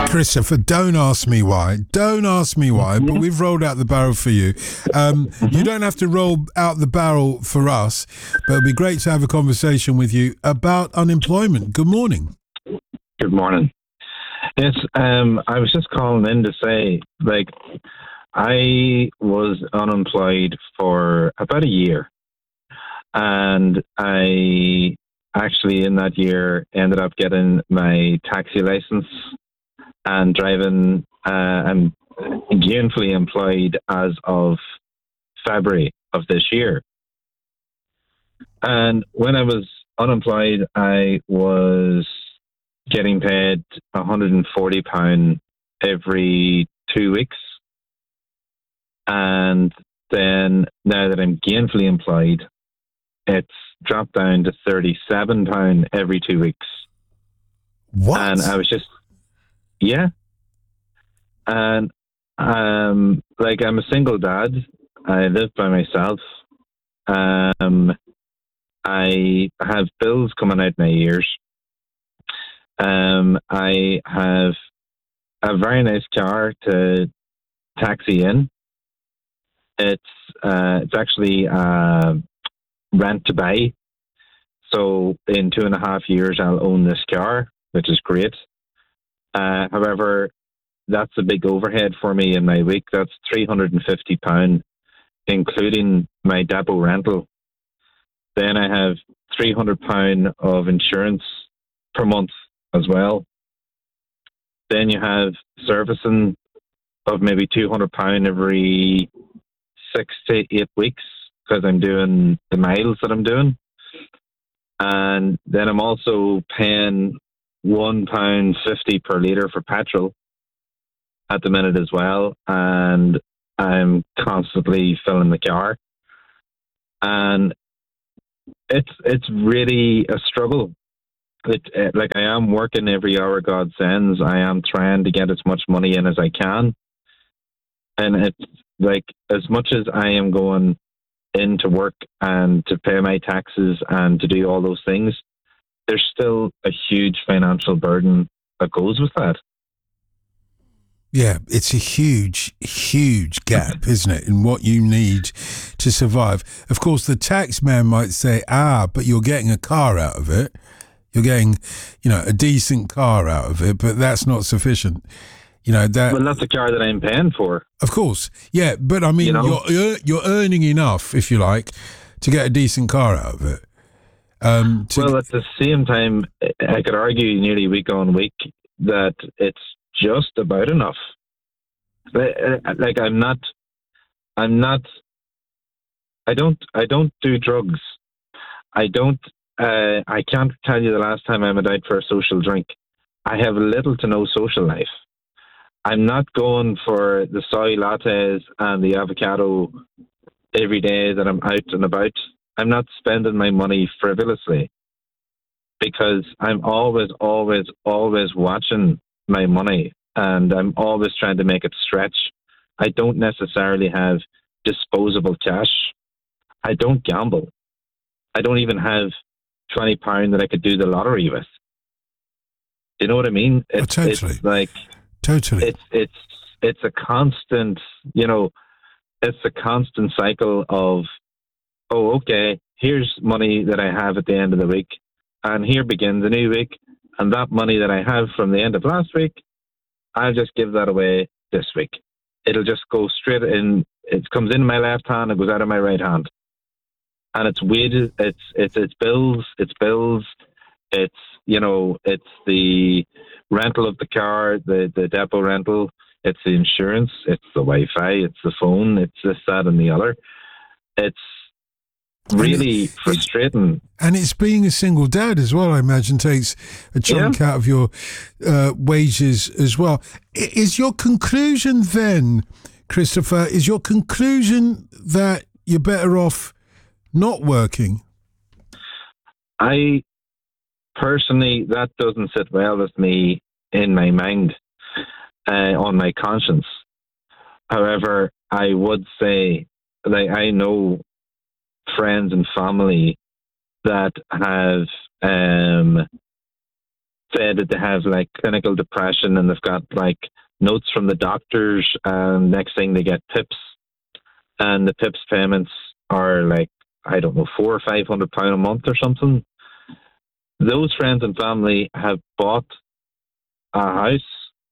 Christopher, don't ask me why. Don't ask me why, but we've rolled out the barrel for you. You don't have to roll out the barrel for us, but it'd be great to have a conversation with you about unemployment. Good morning. Good morning. Yes, I was just calling in to say, I was unemployed for about a year, and I actually in that year ended up getting my taxi license and driving. I'm gainfully employed as of February of this year. And when I was unemployed, I was getting paid £140 every 2 weeks. And then now that I'm gainfully employed, it's dropped down to £37 every 2 weeks. What? And I was just, yeah. And I'm a single dad. I live by myself. I have bills coming out my ears. I have a very nice car to taxi in. It's actually rent to buy. So in 2.5 years, I'll own this car, which is great. However, that's a big overhead for me in my week. That's £350, including my depot rental. Then I have £300 of insurance per month as well. Then you have servicing of maybe £200 every 6 to 8 weeks because I'm doing the miles that I'm doing. And then I'm also paying £1.50 per litre for petrol at the minute as well. And I'm constantly filling the car. And it's really a struggle. I am working every hour God sends. I am trying to get as much money in as I can. And it's as much as I am going into work and to pay my taxes and to do all those things, there's still a huge financial burden that goes with that. Yeah, it's a huge, huge gap, isn't it, in what you need to survive. Of course, the tax man might say, but you're getting a car out of it. You're getting, a decent car out of it, but that's not sufficient. Well, that's the car that I'm paying for. Of course, yeah, but I mean, you're earning enough, if you like, to get a decent car out of it. Well, at the same time, I could argue nearly week on week that it's just about enough. I don't do drugs. I can't tell you the last time I went out for a social drink. I have little to no social life. I'm not going for the soy lattes and the avocado every day that I'm out and about. I'm not spending my money frivolously because I'm always watching my money and I'm always trying to make it stretch. I don't necessarily have disposable cash. I don't gamble. I don't even have £20 that I could do the lottery with. You know what I mean? Totally. Totally. It's a constant, it's a constant cycle of, okay, here's money that I have at the end of the week, and here begins a new week, and that money that I have from the end of last week, I'll just give that away this week. It'll just go straight in. It comes in my left hand and goes out of my right hand. And it's wages, it's bills, it's the rental of the car, the depot rental, it's the insurance, it's the Wi-Fi, it's the phone, it's this, that, and the other. It's really frustrating. And it's being a single dad as well, I imagine, takes a chunk out of your wages as well. Is your conclusion then, Christopher, that you're better off not working? I personally, that doesn't sit well with me in my mind, on my conscience. However, I would say, I know friends and family that have say that they have like clinical depression and they've got like notes from the doctors, and next thing they get PIPs, and the PIPs payments are like, I don't know, £400 or £500 a month or something. Those friends and family have bought a house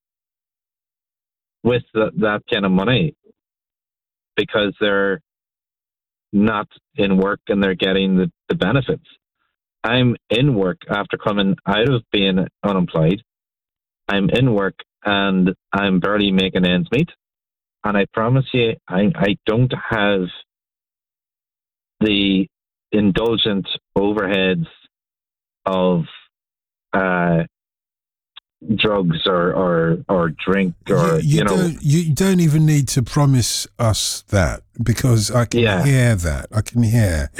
with that kind of money because they're not in work and they're getting the benefits. I'm in work after coming out of being unemployed. I'm in work and I'm barely making ends meet. And I promise you, I don't have the indulgent overheads of drugs or drink or you don't even need to promise us that, because I can hear that. I can hear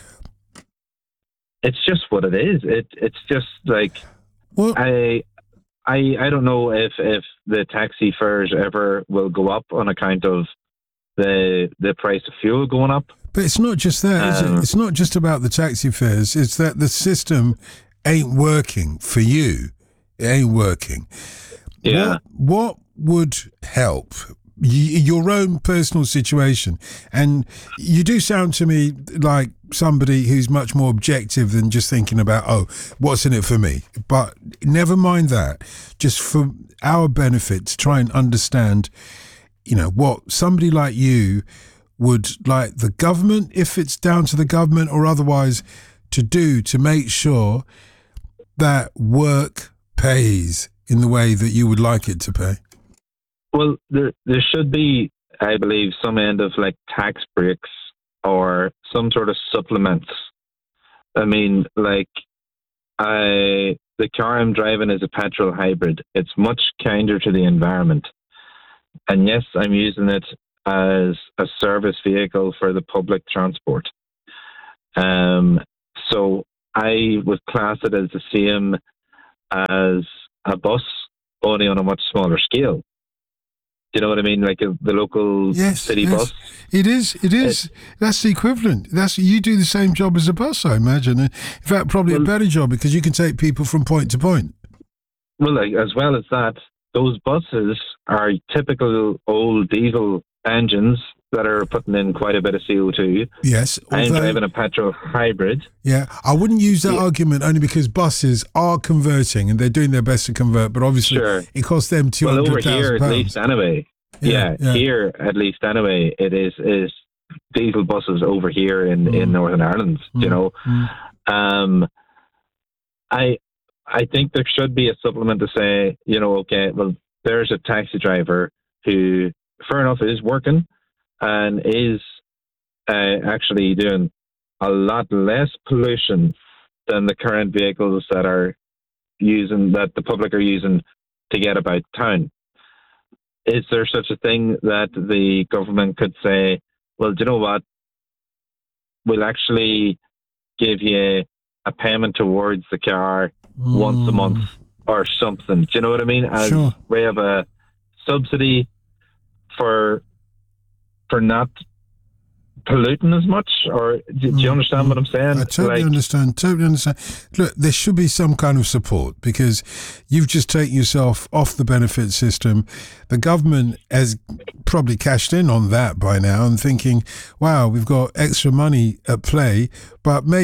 it's just what it is. It's just like, well, I don't know if the taxi fares ever will go up on account of the price of fuel going up. But it's not just that, is it? It's not just about the taxi fares. It's that the system ain't working for you. It ain't working. Yeah. What would help? Your own personal situation. And you do sound to me like somebody who's much more objective than just thinking about, oh, what's in it for me? But never mind that. Just for our benefit, to try and understand, what somebody like you would like the government, if it's down to the government or otherwise, to do to make sure that work pays in the way that you would like it to pay. Well, there should be, I believe, some end of like tax breaks or some sort of supplements. I mean, like, the car I'm driving is a petrol hybrid. It's much kinder to the environment. And yes, I'm using it as a service vehicle for the public transport. So I would class it as the same as a bus, only on a much smaller scale. Do you know what I mean? Like the local city bus. It is. That's the equivalent. You do the same job as a bus, I imagine. In fact, probably a better job, because you can take people from point to point. Well, like, as well as that, those buses are typical old diesel engines that are putting in quite a bit of CO2. Yes. I'm driving a petrol hybrid. Yeah, I wouldn't use that argument, only because buses are converting and they're doing their best to convert, but obviously it costs them £200,000. Well, over here at least anyway. Yeah, here at least anyway, it is diesel buses over here in Northern Ireland, I think there should be a supplement to say, okay, well, there's a taxi driver who, fair enough, is working and is actually doing a lot less pollution than the current vehicles that the public are using to get about town. Is there such a thing that the government could say, well, do you know what? We'll actually give you a payment towards the car once a month or something. Do you know what I mean? As we have a subsidy for not polluting as much, or do you understand what I'm saying? I totally understand. Look, there should be some kind of support, because you've just taken yourself off the benefit system. The government has probably cashed in on that by now and thinking, wow, we've got extra money at play, but maybe